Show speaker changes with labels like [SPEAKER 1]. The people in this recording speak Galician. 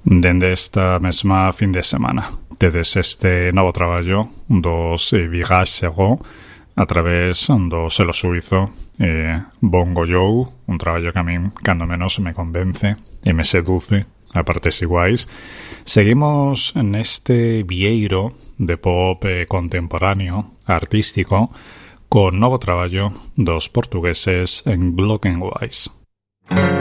[SPEAKER 1] Dende esta mesma fin de semana tedes este novo traballo dos Vigage Serró a través do selo suizo Bongo Joe, un traballo que a min cando menos me convence e me seduce a partes iguais. Seguimos neste vieiro de pop contemporáneo artístico con novo traballo dos portugueses en Glockenwise.